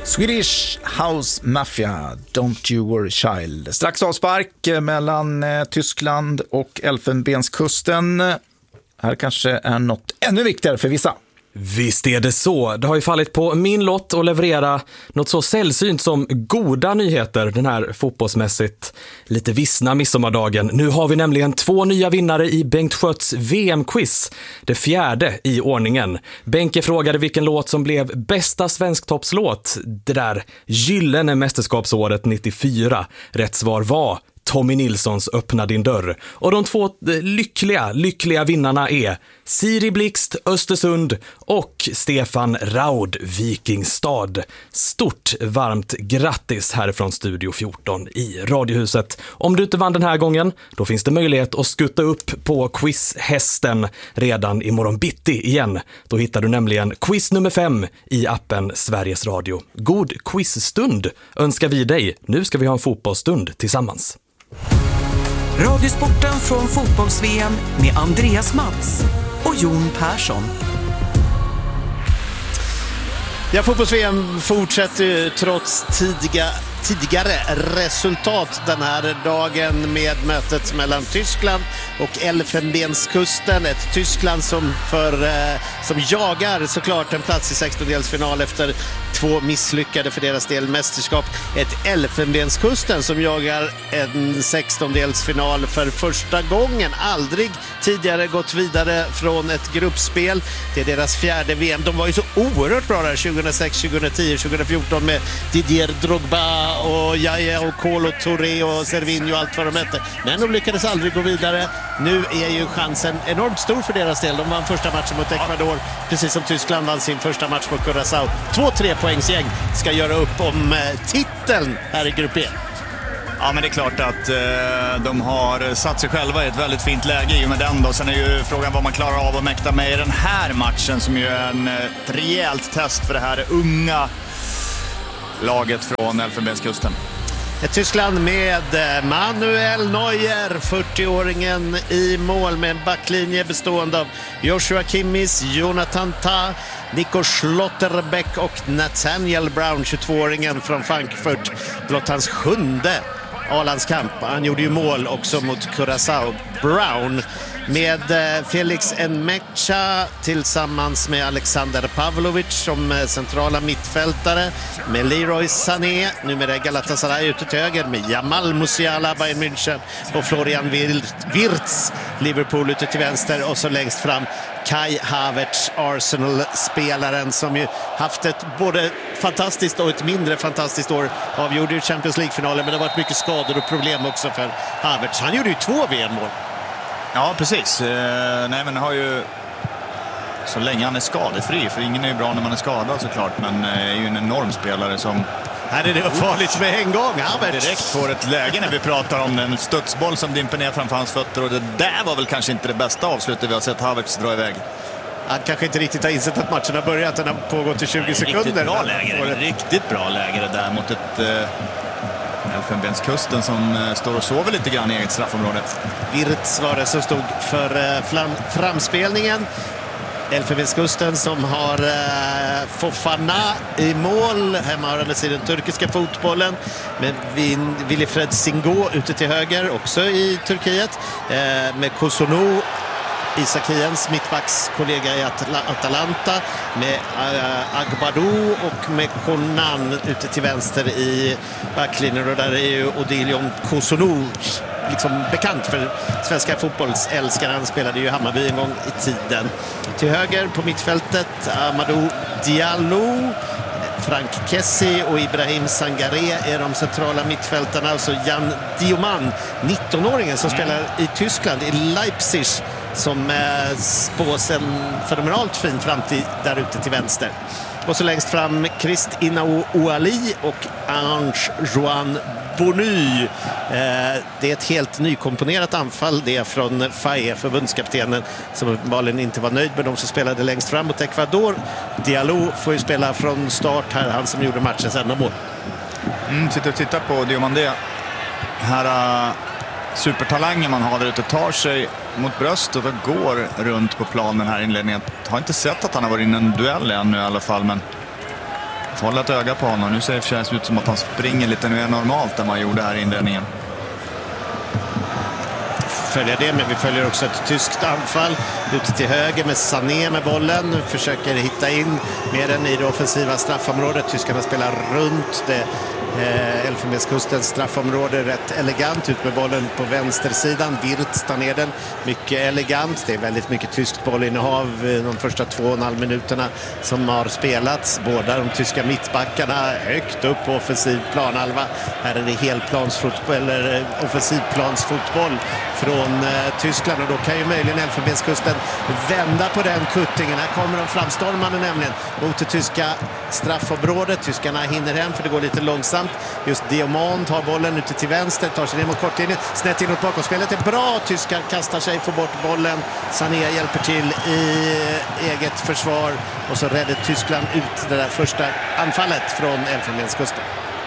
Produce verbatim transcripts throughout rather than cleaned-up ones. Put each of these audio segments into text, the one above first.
Swedish House Mafia, Don't You Worry Child. Strax avspark mellan eh, Tyskland och Elfenbenskusten. Här kanske är något ännu viktigare för vissa. Visst är det så. Det har ju fallit på min lott att leverera något så sällsynt som goda nyheter den här fotbollsmässigt lite vissna midsommardagen. Nu har vi nämligen två nya vinnare i Bengt Skötts V M-quiz. Det fjärde i ordningen. Benke frågade vilken låt som blev bästa svensktoppslåt. Det där gyllene mästerskapsåret nittiofyra. Rätt svar var Tommy Nilssons Öppna din dörr. Och de två lyckliga, lyckliga vinnarna är Siri Blixt, Östersund och Stefan Raud, Vikingstad. Stort varmt grattis härifrån Studio fjorton i Radiohuset. Om du inte vann den här gången, då finns det möjlighet att skutta upp på quizhästen redan imorgon bitti igen. Då hittar du nämligen quiz nummer fem i appen Sveriges Radio. God quizstund önskar vi dig. Nu ska vi ha en fotbollsstund tillsammans. Radiosporten från fotbolls-V M med Andreas Mats och Jon Persson. Ja, fotbolls-V M fortsätter trots tidiga, tidigare resultat den här dagen med mötet mellan Tyskland och Elfenbenskusten. Ett Tyskland som, för, eh, som jagar såklart en plats i sextondelsfinal efter två misslyckade för deras del mästerskap. Ett Elfenbenskusten som jagar en sextondelsfinal för första gången. Aldrig tidigare gått vidare från ett gruppspel. Det är deras fjärde V M. De var ju så oerhört bra där tjugohundrasex, tjugohundratio, tjugohundrafjorton med Didier Drogba och Yaya och Kolo Touré och Servinho och allt vad de hette. Men de lyckades aldrig gå vidare. Nu är ju chansen enormt stor för deras del. De vann första matchen mot Ecuador, precis som Tyskland vann sin första match mot Curaçao. Två tre poängsgäng ska göra upp om eh, titeln här i grupp E. Ja, men det är klart att eh, de har satt sig själva i ett väldigt fint läge i och med den då. Sen är ju frågan vad man klarar av att mäkta med i den här matchen som ju är en, ett rejält test för det här unga laget från Elfenbenskusten. Ett Tyskland med Manuel Neuer, fyrtioåringen i mål med en backlinje bestående av Joshua Kimmich, Jonathan Tah, Nico Schlotterbeck och Nathaniel Brown, tjugotvååringen från Frankfurt. Blott hans sjunde A-landskamp. Han gjorde ju mål också mot Curaçao. Brown med Felix Nmecha tillsammans med Alexander Pavlovic som centrala mittfältare, med Leroy Sané, nu med Galatasaray ute till höger, med Jamal Musiala, Bayern München, och Florian Wirtz, Liverpool ute till vänster, och så längst fram Kai Havertz, Arsenal-spelaren som ju haft ett både fantastiskt och ett mindre fantastiskt år. Avgjorde ju Champions League-finalen, men det har varit mycket skador och problem också för Havertz. Han gjorde ju två V M-mål. Ja, precis. Eh, nej, men har ju så länge han är skadefri, för ingen är ju bra när man är skadad såklart, men är ju en enorm spelare som här är det farligt med en gång. Havertz direkt får ett läge när vi pratar om en studsboll som dimper ner framför hans fötter, och det där var väl kanske inte det bästa avslutet vi har sett Havertz dra iväg. Han kanske inte riktigt har insett att matchen har börjat, den har pågått i tjugo sekunder. Riktigt bra läge, riktigt bra läge det där mot ett eh... Elfenbenskusten som eh, står och sover lite grann i eget straffområde. Wirtz var det som stod för eh, fram, framspelningen. Elfenbenskusten som har eh, Fofana i mål, hemmahörandes i den turkiska fotbollen, med Vin, Wilfred Singo ute till höger, också i Turkiet, eh, med Kosunu, Isakiens mittbackskollega i Atla- Atalanta, med äh, Agbadou och med Konan ute till vänster i backlinjen, och där är ju Odilion Kosunu liksom bekant för svenska fotbollsälskare. Han spelade ju i Hammarby en gång i tiden. Till höger på mittfältet Amadou Diallo, Frank Kessie och Ibrahim Sangaré är de centrala mittfältarna, och så Jan Dioman, nittonåringen som mm. spelar i Tyskland, i Leipzig, som eh, spås en fenomenalt fin framtid där ute till vänster. Och så längst fram Christ Inau Ouali och Ange Joan Bonu. Eh, det är ett helt nykomponerat anfall, det är från Faye, förbundskaptenen, som uppenbarligen inte var nöjd med de som spelade längst fram mot Ecuador. Diallo får ju spela från start här, han som gjorde matchens enda mål. Mm, sitter och tittar på Diomandé. Här uh, supertalangen man har där ute tar sig mot bröstet och går runt på planen här i inledningen. Jag har inte sett att han har varit in en duell ännu i alla fall, men hålla ett öga på honom. Nu ser det känns ut som att han springer lite mer normalt än vad han gjorde här i inledningen. Följer det, men vi följer också ett tyskt anfall ute till höger med Sané med bollen. Försöker hitta in med den i det offensiva straffområdet. Tyskarna spelar runt det. Eh, Elfenbenskustens straffområde rätt elegant ut med bollen på vänstersidan. Wirtz tar ner den mycket elegant. Det är väldigt mycket tyskt bollinnehav de första två och en halv minuterna som har spelats. Båda de tyska mittbackarna högt upp på offensiv planhalva. Här är det helplansfotboll eller offensivplansfotboll från eh, Tyskland, och då kan ju möjligen Elfenbenskusten vända på den kuttingen. Här kommer de framstormande nämligen mot det tyska straffområdet. Tyskarna hinner hem för det går lite långsamt. Just Diomand har bollen ute till vänster, tar sig ner mot kortlinjen, snett inåt bakom. Spelet är bra, tyskar kastar sig, får bort bollen. Sané hjälper till i eget försvar och så räddar Tyskland ut det där första anfallet från Elfenbenskusten.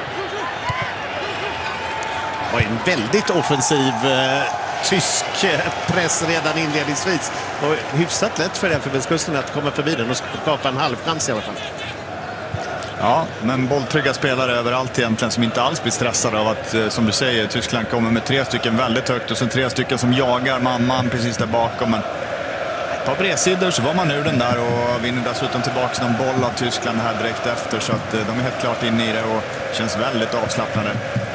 Det var en väldigt offensiv eh, tysk press redan inledningsvis. Och hyfsat lätt för Elfenbenskusten att komma förbi den och skapa en halvchans i alla fall. Ja, men bolltrygga spelare överallt egentligen som inte alls blir stressade av att, som du säger, Tyskland kommer med tre stycken väldigt högt och sen tre stycken som jagar man-man precis där bakom. Men på bredsidor så var man ur den där och vinner dessutom tillbaka någon boll av Tyskland här direkt efter, så att de är helt klart inne i det och känns väldigt avslappnade.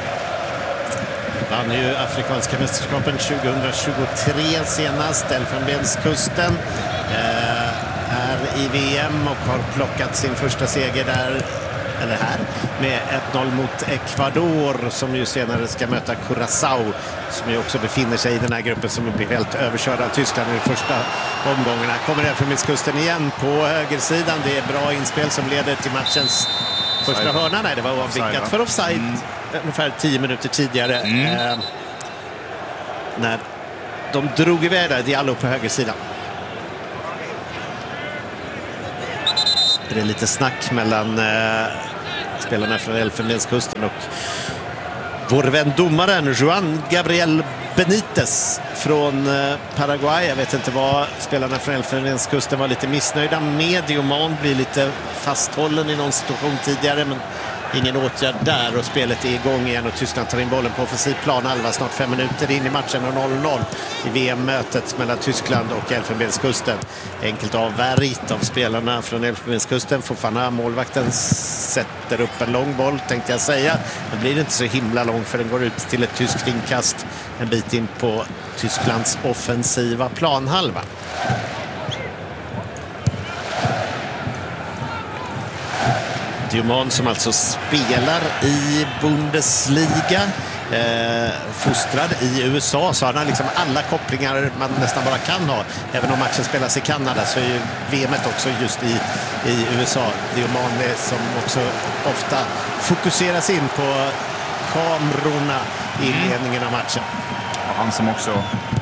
Vann ju Afrikanska mästerskapen tjugohundratjugotre senast. Elfenbenskusten eh, är i V M och har plockat sin första seger där, eller här, med ett noll mot Ecuador, som ju senare ska möta Curaçao, som ju också befinner sig i den här gruppen som blir helt överkörd av Tyskland i första omgången. Här kommer Elfenbenskusten igen på högersidan. Det är bra inspel som leder till matchens första hörna. Nej, det var avvickat för offside mm. ungefär tio minuter tidigare. Mm. Eh, när de drog iväg där, Diallo på högersidan. Det är lite snack mellan eh, spelarna från Elfenbenskusten och vår vän domaren Juan Gabriel Benitez från eh, Paraguay. Jag vet inte vad spelarna från Elfenbenskusten var lite missnöjda med. Diomand blir lite fasthållen i någon situation tidigare, men ingen åtgärd där och spelet är igång igen och Tyskland tar in bollen på offensiv plan. Alva snart fem minuter in i matchen och noll noll i V M-mötet mellan Tyskland och Elfenbenskusten. Enkelt avvärjt av spelarna från Elfenbenskusten. Fofana, målvakten, sätter upp en lång boll, tänkte jag säga. Den blir inte så himla lång för den går ut till ett tyskt inkast en bit in på Tysklands offensiva planhalva. Diomand som alltså spelar i Bundesliga, eh, fostrad i U S A, så han har liksom alla kopplingar man nästan bara kan ha. Även om matchen spelas i Kanada så är ju V M också just i, i U S A. Diomand är som också ofta fokuseras in på kamerorna i ledningen av matchen. Och han som också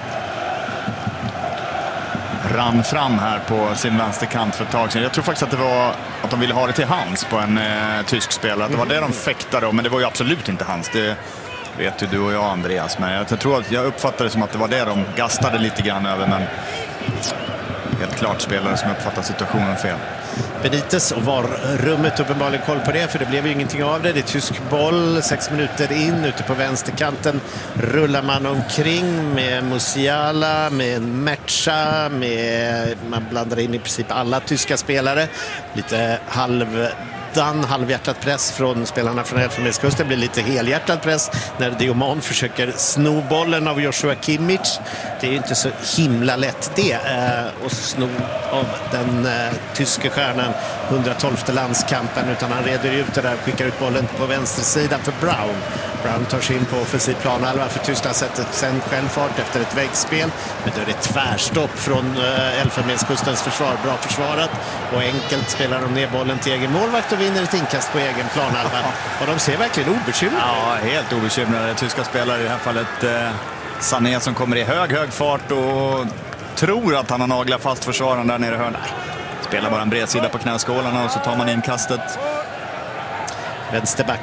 rann fram här på sin vänsterkant för ett tag sedan. Jag tror faktiskt att det var att de ville ha det till hands på en eh, tysk spelare. Det var det de fäktade om, men det var ju absolut inte hans. Det vet ju du och jag, Andreas. Men jag, jag tror att jag uppfattade det som att det var det de gastade lite grann över, men helt klart spelare som uppfattar situationen fel. Benitez och var rummet uppenbarligen koll på det, för det blev ju ingenting av det. Det är tysk boll, sex minuter in, ute på vänsterkanten rullar man omkring med Musiala, med Mertza, med, man blandar in i princip alla tyska spelare. Lite halv Dan, halvhjärtad press från spelarna från Elfenbenskusten, blir lite helhjärtad press när Diomand försöker sno bollen av Joshua Kimmich. Det är ju inte så himla lätt det eh, att sno av den eh, tyska stjärnan hundratolfte landskampen, utan han reder ut det där, skickar ut bollen på vänstersidan för Brown. Brown tar sig in på offensiv planhalva för Tyskland, sätter sen självfart efter ett väggspel, men då är det tvärstopp från eh, Elfenbenskustens försvar. Bra försvarat och enkelt spelar de ner bollen till egen målvakt och vinner ett inkast på egen planhalva. Och de ser verkligen obekymrade. Ja, helt obekymrade. Tyska spelare i det här fallet. Eh, Sané som kommer i hög, hög fart och tror att han har naglat fast försvararen där nere i hörnet. Spelar bara en bred sida på knäskålarna och så tar man inkastet. Vänsterbacken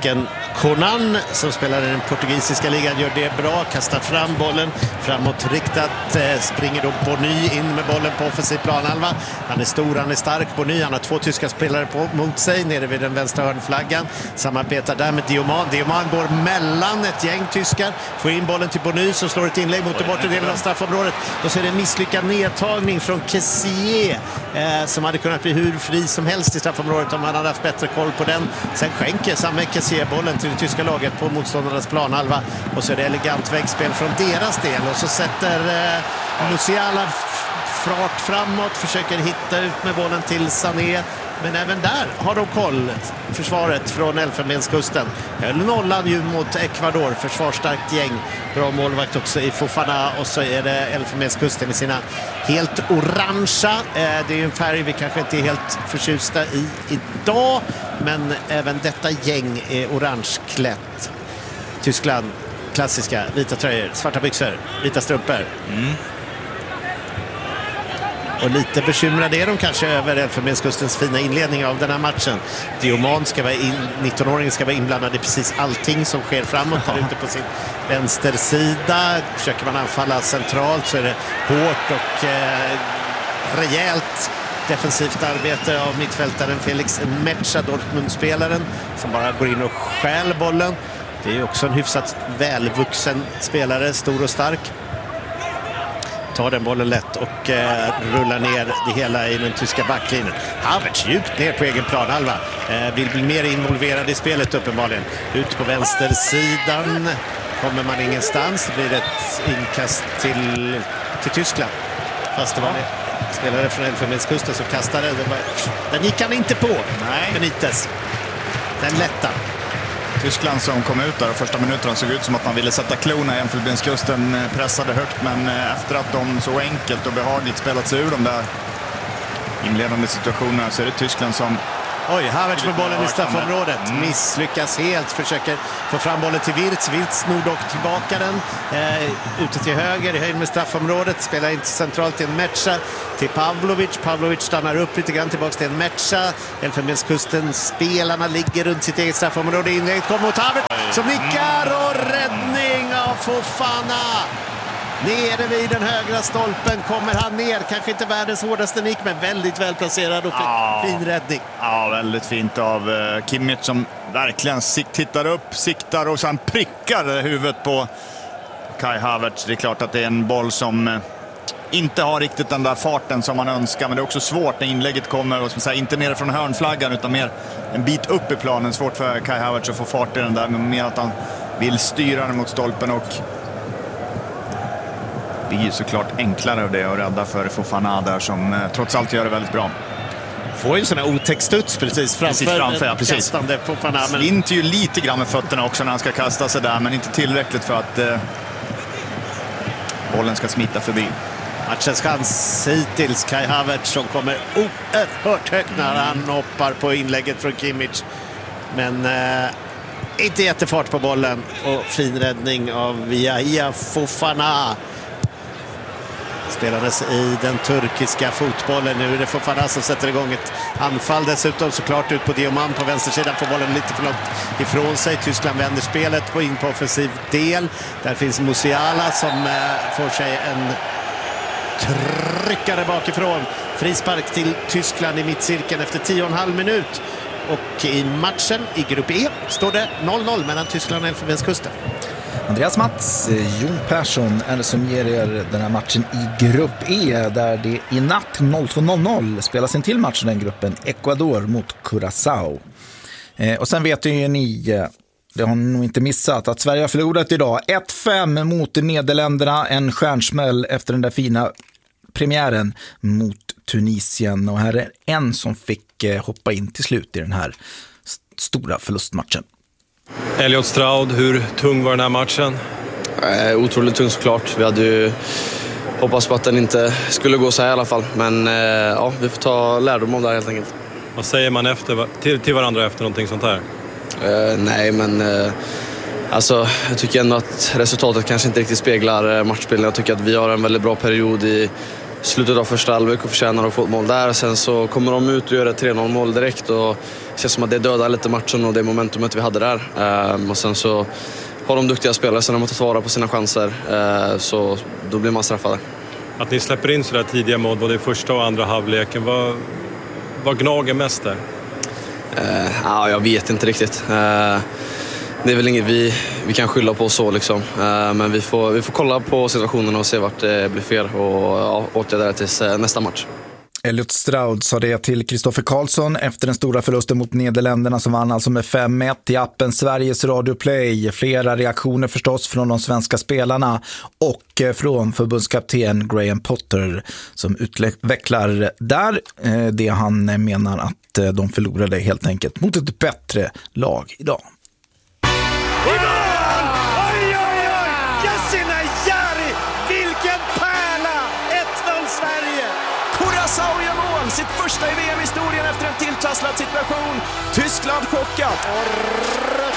Conan som spelar i den portugisiska ligan gör det bra, kastar fram bollen framåt riktat, eh, springer då Bony in med bollen på offensiv planhalva. Han är stor, han är stark, Bony, han har två tyska spelare på, mot sig nere vid den vänstra hörnflaggan, samarbetar där med Dioman. Dioman går mellan ett gäng tyskar, får in bollen till Bony som slår ett inlägg mot den bortre delen av straffområdet, och så är det en misslyckad nedtagning från Kessier eh, som hade kunnat bli hur fri som helst i straffområdet om han hade haft bättre koll på den. Sen skänker samme Kessier bollen till det tyska laget på motståndarnas planhalva, och så är det elegant väggspel från deras del, och så sätter eh, Musiala fart framåt, försöker hitta ut med bollen till Sané, men även där har de koll, försvaret från Elfenbenskusten. Höll nollan ju mot Ecuador, försvarsstarkt gäng, bra målvakt också i Fofana, och så är det Elfenbenskusten i sina helt orangea, eh, det är en färg vi kanske inte är helt förtjusta i idag, men även detta gäng är orangeklätt. Tyskland, klassiska vita tröjor, svarta byxor, vita strumpor. Mm. Och lite bekymrade är de kanske över Elfenbenskustens fina inledning av den här matchen. Dioman ska vara in, nittonåringen ska vara inblandad i precis allting som sker framåt där ute på sin vänstersida. Försöker man anfalla centralt så är det hårt och eh, rejält defensivt arbete av mittfältaren Felix Mecha, Dortmund-spelaren, som bara går in och stjäl bollen. Det är också en hyfsat välvuxen spelare, stor och stark. Tar den bollen lätt och eh, rullar ner det hela i den tyska backlinjen. Havertz djupt ner på egen planhalva. Eh, vill bli mer involverad i spelet uppenbarligen. Ut på vänstersidan kommer man ingenstans. Det blir ett inkast till, till Tyskland. Fast det var det. Spelare från Elfenbenskusten som kastade. Den, den gick han inte på. Nej. Benitez. Den lätta. Tyskland som kom ut där och första minuterna såg ut som att man ville sätta klona i Elfenbenskusten, pressade högt, men efter att de så enkelt och behagligt spelat sig ur de där inledande situationerna så är det Tyskland som... Oj, Havertz med bollen i straffområdet. Mm. Misslyckas helt, försöker få fram bollen till Wirtz. Wirtz snor dock tillbaka den. Eh, ute till höger i höjd med straffområdet. Spelar inte centralt till en Mecha. Till Pavlovic. Pavlovic stannar upp lite grann tillbaka till en Mecha. Elfenbenskusten spelarna ligger runt sitt eget straffområde. Inlägget kommer mot Havertz som nickar, och räddning av Fofana. Nere vid den högra stolpen kommer han ner. Kanske inte världens hårdaste nick, men väldigt välplacerad och ja, fin räddning. Ja, väldigt fint av uh, Kimmich som verkligen tittar upp, siktar och sen prickar huvudet på Kai Havertz. Det är klart att det är en boll som uh, inte har riktigt den där farten som man önskar, men det är också svårt när inlägget kommer, och som säger, inte ner från hörnflaggan utan mer en bit upp i planen. Svårt för Kai Havertz att få fart i den där, men mer att han vill styra den mot stolpen, och det är såklart enklare av det att rädda för Fofana där som eh, trots allt gör det väldigt bra. Får ju en sån här otäck studs precis framför, precis framför ja, precis. Kastande Fofana. Men... Slinter ju lite grann med fötterna också när han ska kasta sig där, men inte tillräckligt för att eh, bollen ska smita förbi. Matchens chans hittills, Kai Havertz som kommer oerhört högt när han hoppar på inlägget från Kimmich. Men eh, inte jättefart på bollen, och fin räddning av Yahya Fofana. Spelades i den turkiska fotbollen. Nu är det Fofana som sätter igång ett anfall. Dessutom såklart ut på Dioman på vänstersidan. Får bollen lite för långt ifrån sig. Tyskland vänder spelet på in på offensiv del. Där finns Musiala som eh, får sig en tryckare bakifrån. Frispark till Tyskland i mittcirkeln efter tio och en halv minut. Och i matchen i grupp E står det noll noll mellan Tyskland och Elfenbenskusten. Andreas Mats, Jon Persson är det som ger er den här matchen i grupp E, där det i natt noll två noll noll spelas en till match i den gruppen, Ecuador mot Curaçao. Eh, och sen vet ju ni, det har ni nog inte missat, att Sverige har förlorat idag ett fem mot Nederländerna, en stjärnsmäll efter den där fina premiären mot Tunisien. Och här är en som fick eh, hoppa in till slut i den här st- stora förlustmatchen. Elliot Stroud, hur tung var den här matchen? Eh, otroligt tung såklart. Vi hade ju hoppats på att den inte skulle gå så här i alla fall. Men eh, ja, vi får ta lärdom om det här helt enkelt. Vad säger man efter, till, till varandra efter någonting sånt här? Eh, nej, men eh, alltså, jag tycker ändå att resultatet kanske inte riktigt speglar matchbilden. Jag tycker att vi har en väldigt bra period i slutet av första halvlek och förtjänar att få ett mål där. Sen så kommer de ut och gör ett tre noll mål direkt och det känns som att det dödar lite matchen och det momentumet vi hade där. Och sen så har de duktiga spelare så de har tagit vara på sina chanser, så då blir man straffade. Att ni släpper in så där tidiga mål både i första och andra halvleken, vad, vad gnager mest där? Uh, ja, jag vet inte riktigt. Uh, det är väl inget vi, vi kan skylla på så liksom. Uh, men vi får, vi får kolla på situationen och se vart det blir fel och ja, åtgärda det tills uh, nästa match. Elliot Stroud sa det till Kristoffer Karlsson efter den stora förlusten mot Nederländerna som vann alltså med fem ett i appen Sveriges Radio Play. Flera reaktioner förstås från de svenska spelarna och från förbundskapten Graham Potter som utvecklar där det han menar att de förlorade helt enkelt mot ett bättre lag idag. Sitt första i V M-historien efter en tilltrasslad situation. Tyskland chockat. Och rött